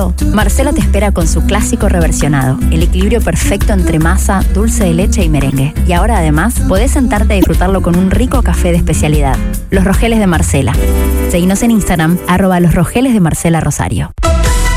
Rosario. Marcela te espera con su clásico reversionado, el equilibrio perfecto entre masa, dulce de leche y merengue. Y ahora además podés sentarte a disfrutarlo con un rico café de especialidad. Los Rogeles de Marcela. Seguinos en Instagram, @losrogelesdemarcela Rosario.